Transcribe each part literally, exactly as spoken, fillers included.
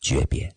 诀别。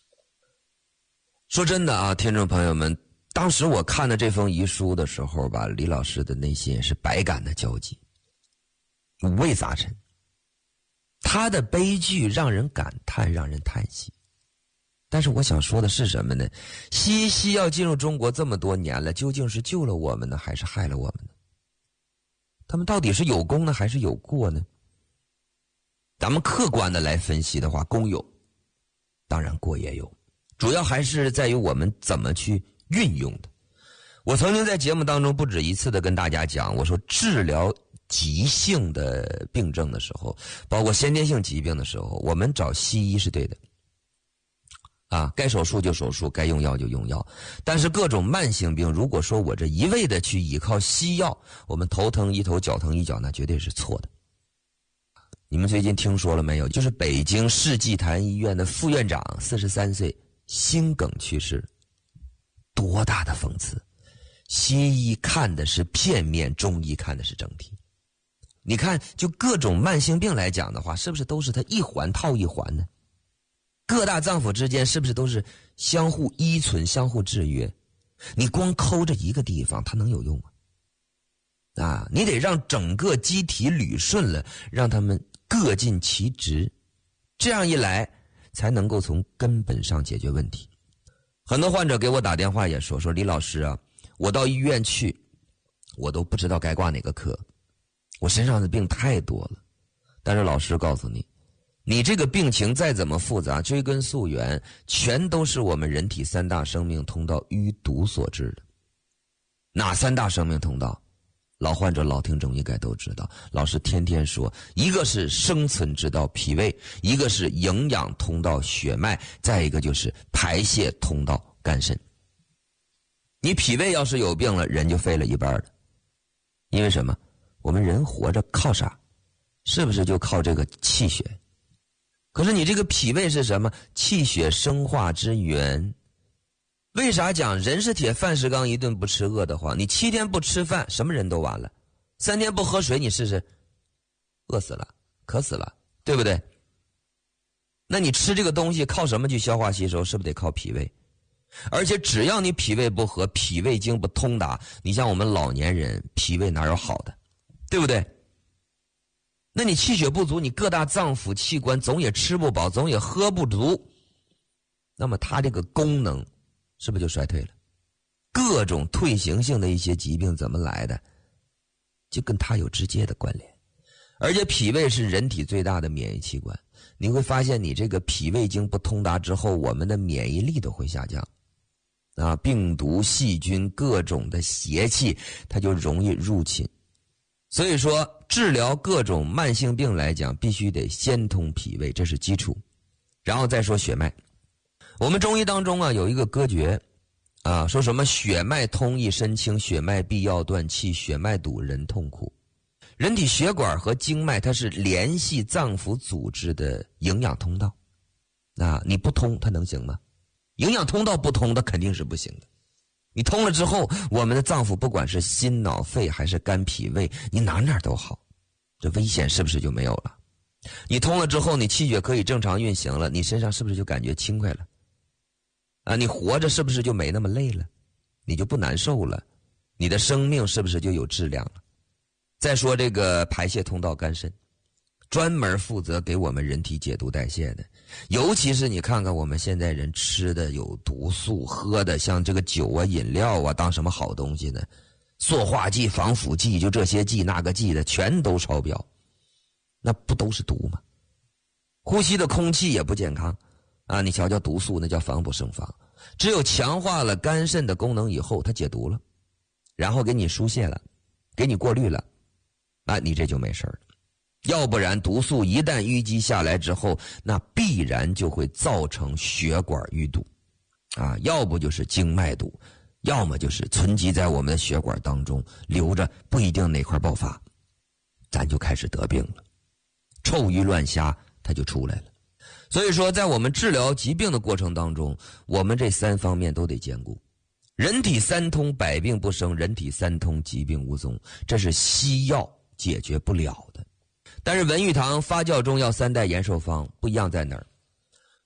说真的啊，听众朋友们，当时我看了这封遗书的时候吧，李老师的内心也是百感的交集，五味杂陈。他的悲剧让人感叹，让人叹息。但是我想说的是什么呢？西医西药进入中国这么多年了，究竟是救了我们呢，还是害了我们呢？他们到底是有功呢，还是有过呢？咱们客观的来分析的话，功有，当然过也有，主要还是在于我们怎么去运用的。我曾经在节目当中不止一次的跟大家讲，我说治疗急性的病症的时候，包括先天性疾病的时候，我们找西医是对的啊，该手术就手术，该用药就用药。但是各种慢性病，如果说我这一味的去依靠西药，我们头疼一头，脚疼一脚，那绝对是错的。你们最近听说了没有？就是北京世纪坛医院的副院长四十三岁心梗去世，多大的讽刺！西医看的是片面，中医看的是整体。你看，就各种慢性病来讲的话，是不是都是它一环套一环呢？各大脏腑之间是不是都是相互依存、相互制约？你光抠着一个地方，它能有用吗？啊，你得让整个机体捋顺了，让他们各尽其职，这样一来才能够从根本上解决问题。很多患者给我打电话也说说李老师啊，我到医院去，我都不知道该挂哪个科，我身上的病太多了。但是老师告诉你，你这个病情再怎么复杂，追根溯源，全都是我们人体三大生命通道淤堵所致的。哪三大生命通道？老患者老听众应该都知道，老师天天说，一个是生存之道脾胃，一个是营养通道血脉，再一个就是排泄通道肝肾。你脾胃要是有病了，人就废了一半了。因为什么？我们人活着靠啥？是不是就靠这个气血？可是你这个脾胃是什么？气血生化之源。为啥讲人是铁饭是钢，一顿不吃饿得慌？你七天不吃饭，什么人都完了。三天不喝水，你试试，饿死了，渴死了，对不对？那你吃这个东西靠什么去消化吸收？是不是得靠脾胃？而且只要你脾胃不和，脾胃经不通达，你像我们老年人，脾胃哪有好的，对不对？那你气血不足，你各大脏腑器官总也吃不饱，总也喝不足，那么它这个功能是不是就衰退了？各种退行性的一些疾病怎么来的？就跟它有直接的关联。而且脾胃是人体最大的免疫器官，你会发现你这个脾胃经不通达之后，我们的免疫力都会下降啊，病毒细菌各种的邪气它就容易入侵。所以说治疗各种慢性病来讲，必须得先通脾胃，这是基础，然后再说血脉。我们中医当中啊有一个歌诀啊，说什么血脉通益身轻，血脉闭要断气，血脉堵人痛苦。人体血管和经脉它是联系脏腑组织的营养通道，那你不通它能行吗？营养通道不通它肯定是不行的。你通了之后，我们的脏腑不管是心脑肺还是肝脾胃，你哪哪都好，这危险是不是就没有了？你通了之后，你气血可以正常运行了，你身上是不是就感觉轻快了啊？你活着是不是就没那么累了？你就不难受了？你的生命是不是就有质量了？再说这个排泄通道肝肾，专门负责给我们人体解毒代谢的。尤其是你看看我们现在人吃的有毒素，喝的像这个酒啊饮料啊当什么好东西呢？塑化剂防腐剂就这些剂那个剂的全都超标，那不都是毒吗？呼吸的空气也不健康啊！你瞧瞧毒素那叫防不胜防。只有强化了肝肾的功能以后，它解毒了，然后给你疏泄了，给你过滤了，啊，你这就没事了。要不然毒素一旦淤积下来之后，那必然就会造成血管淤堵啊，要不就是经脉堵，要么就是存积在我们的血管当中留着，不一定哪块爆发，咱就开始得病了，臭鱼乱虾它就出来了。所以说在我们治疗疾病的过程当中，我们这三方面都得兼顾。人体三通百病不生，人体三通疾病无踪，这是西药解决不了的。但是文玉堂发酵中药三代延寿方不一样在哪儿？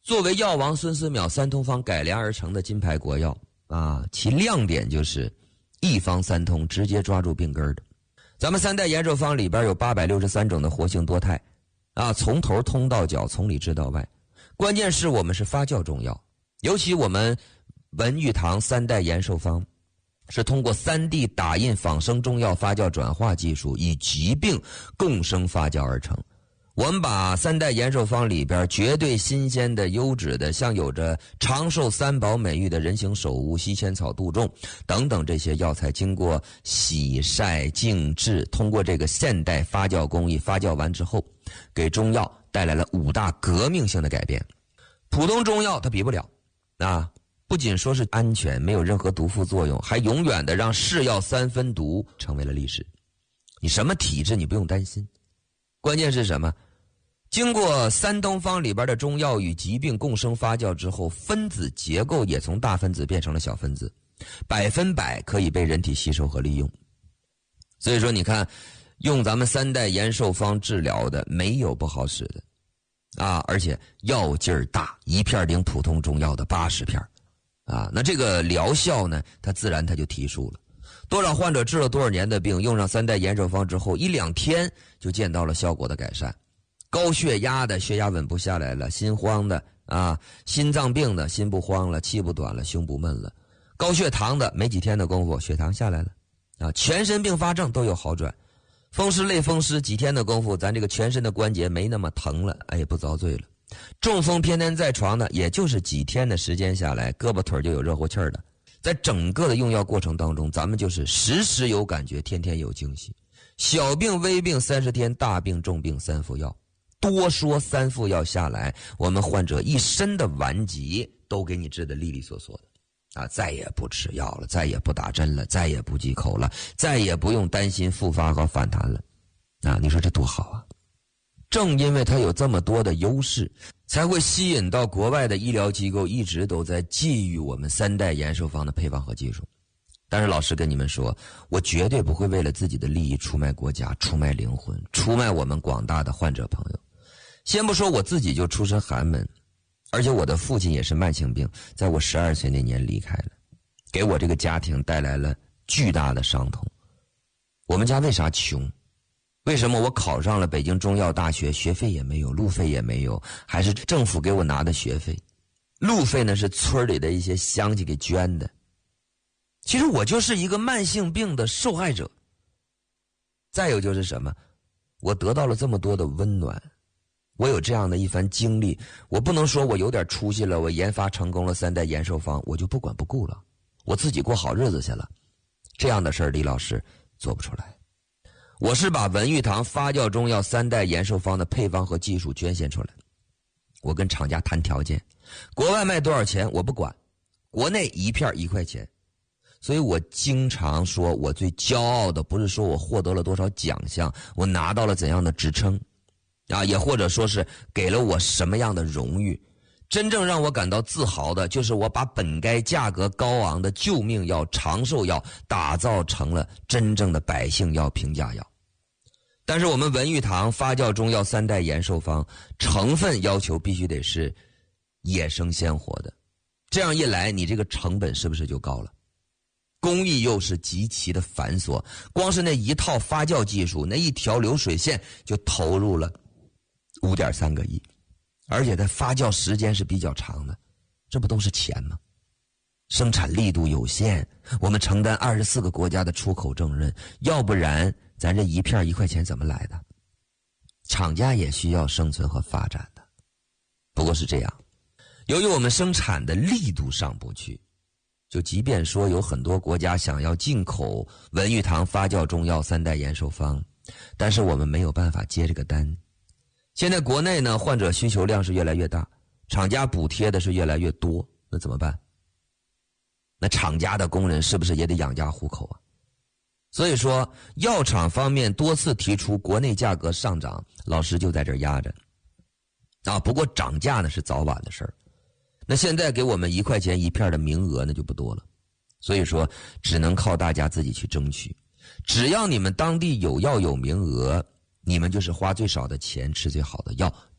作为药王孙思邈三通方改良而成的金牌国药啊，其亮点就是一方三通，直接抓住病根的。咱们三代延寿方里边有八百六十三种的活性多肽啊，从头通到脚，从里治到外。关键是我们是发酵中药，尤其我们文玉堂三代延寿方是通过 三 D 打印仿生中药发酵转化技术，以疾病共生发酵而成。我们把三代延寿方里边绝对新鲜的、优质的，像有着长寿三宝美誉的人形首乌、西千草、杜仲等等这些药材，经过洗晒静置，通过这个现代发酵工艺发酵完之后，给中药带来了五大革命性的改变。普通中药它比不了啊，不仅说是安全，没有任何毒副作用，还永远的让是药三分毒成为了历史。你什么体质你不用担心，关键是什么？经过三东方里边的中药与疾病共生发酵之后，分子结构也从大分子变成了小分子，百分百可以被人体吸收和利用。所以说你看，用咱们三代延寿方治疗的没有不好使的啊，而且药劲儿大，一片顶普通中药的八十片啊，那这个疗效呢，它自然它就提速了。多少患者治了多少年的病，用上三代延寿方之后，一两天就见到了效果的改善。高血压的血压稳不下来了，心慌的啊，心脏病的心不慌了，气不短了，胸不闷了，高血糖的没几天的功夫血糖下来了啊，全身并发症都有好转，风湿类风湿几天的功夫，咱这个全身的关节没那么疼了，哎，也不遭罪了。中风偏瘫在床的，也就是几天的时间下来，胳膊腿就有热乎气儿的。在整个的用药过程当中，咱们就是时时有感觉，天天有惊喜。小病微病三十天，大病重病三副药。多说三副药下来，我们患者一身的顽疾都给你治得利利索索的啊，再也不吃药了，再也不打针了，再也不忌口了，再也不用担心复发和反弹了啊，你说这多好啊。正因为它有这么多的优势，才会吸引到国外的医疗机构一直都在觊觎我们三代延寿方的配方和技术。但是老师跟你们说，我绝对不会为了自己的利益出卖国家，出卖灵魂，出卖我们广大的患者朋友。先不说我自己就出身寒门，而且我的父亲也是慢性病，在我十二岁那年离开了，给我这个家庭带来了巨大的伤痛。我们家为啥穷？为什么我考上了北京中药大学，学费也没有，路费也没有，还是政府给我拿的学费？路费呢是村里的一些乡亲给捐的。其实我就是一个慢性病的受害者。再有就是什么？我得到了这么多的温暖，我有这样的一番经历，我不能说我有点出息了，我研发成功了三代延寿方，我就不管不顾了，我自己过好日子去了。这样的事儿，李老师做不出来。我是把文玉堂发酵中药三代延寿方的配方和技术捐献出来，我跟厂家谈条件，国外卖多少钱我不管，国内一片一块钱。所以我经常说，我最骄傲的不是说我获得了多少奖项，我拿到了怎样的职称啊，也或者说是给了我什么样的荣誉，真正让我感到自豪的就是我把本该价格高昂的救命药、长寿药打造成了真正的百姓药、平价药。但是我们文玉堂发酵中药三代延寿方成分要求必须得是野生鲜活的，这样一来你这个成本是不是就高了？工艺又是极其的繁琐，光是那一套发酵技术，那一条流水线就投入了 五点三个亿，而且它发酵时间是比较长的，这不都是钱吗？生产力度有限，我们承担二十四个国家的出口重任，要不然咱这一片一块钱怎么来的？厂家也需要生存和发展的。不过是这样，由于我们生产的力度上不去，就即便说有很多国家想要进口文玉堂发酵中药三代延寿方，但是我们没有办法接这个单。现在国内呢，患者需求量是越来越大，厂家补贴的是越来越多，那怎么办？那厂家的工人是不是也得养家糊口啊？所以说药厂方面多次提出国内价格上涨，老师就在这儿压着啊。不过涨价呢是早晚的事儿，那现在给我们一块钱一片的名额那就不多了，所以说只能靠大家自己去争取。只要你们当地有药有名额，你们就是花最少的钱吃最好的药，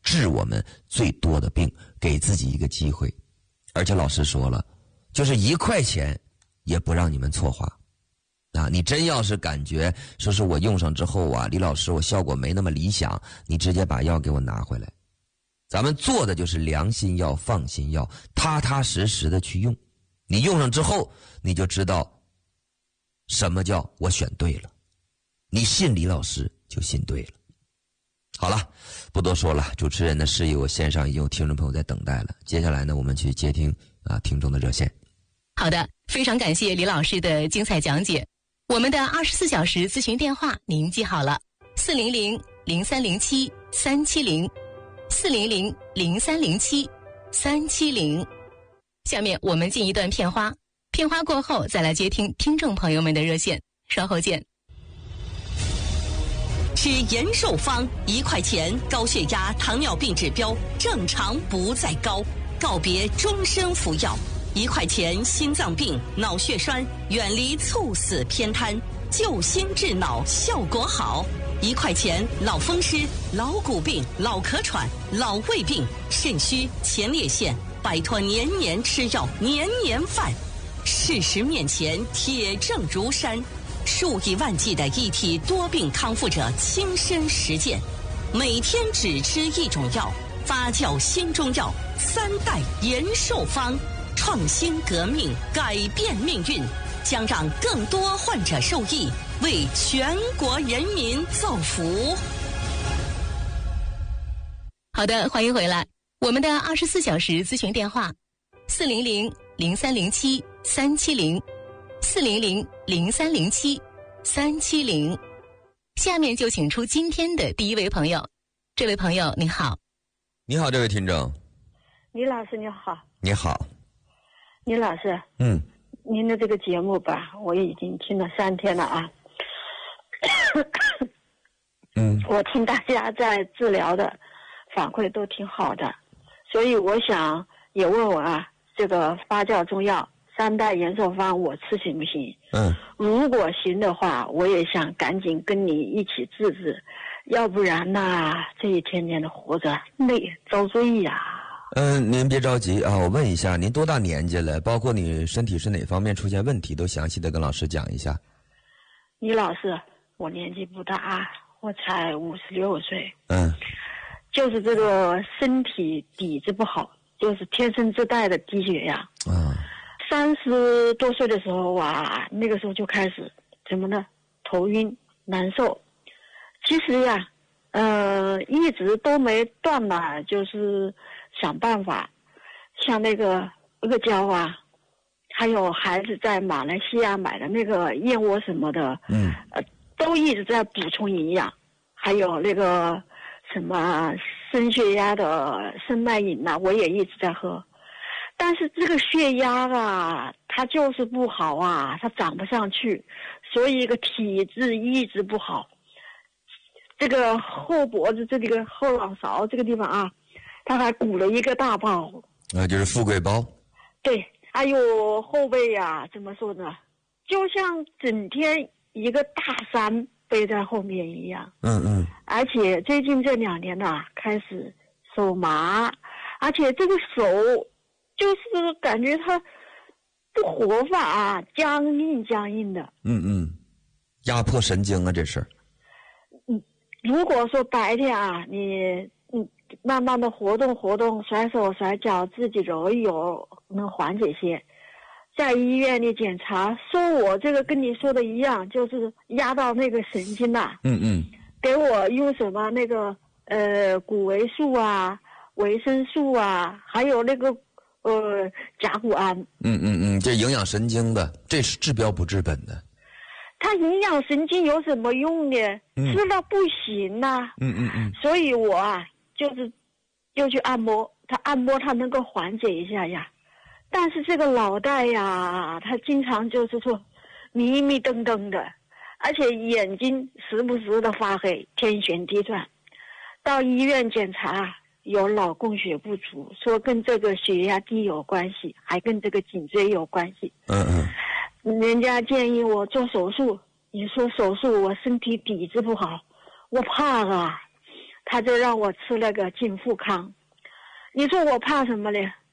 治我们最多的病，给自己一个机会。而且老师说了，就是一块钱也不让你们错花啊！你真要是感觉说是我用上之后啊，李老师我效果没那么理想，你直接把药给我拿回来。咱们做的就是良心药、放心药，踏踏实实的去用。你用上之后，你就知道什么叫我选对了。你信李老师就信对了。好了，不多说了，主持人的示意我线上已经有听众朋友在等待了。接下来呢，我们去接听啊听众的热线。 好的，非常感谢李老师的精彩讲解。我们的二十四小时咨询电话您记好了：四零零零三零七三七零，四零零零三零七三七零。下面我们进一段片花，片花过后再来接听听众朋友们的热线，稍后见。 吃延寿方，一块钱，高血压、糖尿病指标正常不再高，告别终身服药。一块钱，心脏病、脑血栓远离猝死偏瘫，救心治脑效果好。一块钱，老风湿、老骨病、老咳喘、老胃病、肾虚、前列腺，摆脱年年吃药、年年犯。事实面前，铁证如山。数以万计的一体多病康复者亲身实践，每天只吃一种药，发酵新中药，三代延寿方，创新革命，改变命运，将让更多患者受益，为全国人民造福。 好的，欢迎回来。我们的二十四小时咨询电话：四零零零三零七三七零。四零零零三零七三七零，下面就请出今天的第一位朋友。这位朋友您好。 你好，这位听众。 李老师你好。 你好。 李老师， 嗯， 您的这个节目吧，我已经听了三天了啊。 嗯， 我听大家在治疗的反馈都挺好的，所以我想也问问啊，这个发酵中药三代延寿方我吃行不行？ 嗯， 如果行的话，我也想赶紧跟你一起治治，要不然呢，这一天天的活着累遭罪呀。 嗯，您别着急啊，我问一下，您多大年纪了？包括你身体是哪方面出现问题，都详细的跟老师讲一下。 李老师，我年纪不大，我才五十六岁。 嗯， 就是这个身体底子不好，就是天生自带的低血压。 啊。 三十多岁的时候啊，那个时候就开始什么呢？头晕难受。其实呀，呃，一直都没断嘛，就是想办法，像那个阿胶胶啊，还有孩子在马来西亚买的那个燕窝什么的， 嗯， 呃，都一直在补充营养，还有那个什么升血压的生脉饮呐，我也一直在喝。但是这个血压啊，它就是不好啊，它长不上去，所以一个体质一直不好。这个后脖子这里个后脑勺这个地方啊，它还鼓了一个大包。 啊，就是富贵包。 对，还有后背呀、啊，怎么说呢？就像整天一个大山背在后面一样。 嗯嗯。 而且最近这两年呐、啊，开始手麻，而且这个手。就是感觉它不活法啊，僵硬僵硬的。 嗯嗯，压迫神经啊，这是。 嗯，如果说白天啊，你嗯慢慢的活动活动，甩手甩脚，自己揉一揉，能缓解些。在医院里检查，说我这个跟你说的一样，就是压到那个神经呐、啊。 嗯嗯。 给我用什么那个呃谷维素啊、维生素啊，还有那个。呃，甲钴胺。 嗯嗯嗯，这营养神经的，这是治标不治本的。 它营养神经有什么用呢？嗯、吃了不行呐、啊。 嗯嗯嗯。 所以我啊，就是就去按摩，它按摩它能够缓解一下呀。但是这个脑袋呀，它经常就是说迷迷瞪瞪的，而且眼睛时不时的发黑，天旋地转。到医院检查。有脑供血不足，说跟这个血压低有关系，还跟这个颈椎有关系。 嗯嗯，人家建议我做手术，你说手术我身体底子不好，我怕啊。 他就让我吃那个金富康。你说我怕什么呢？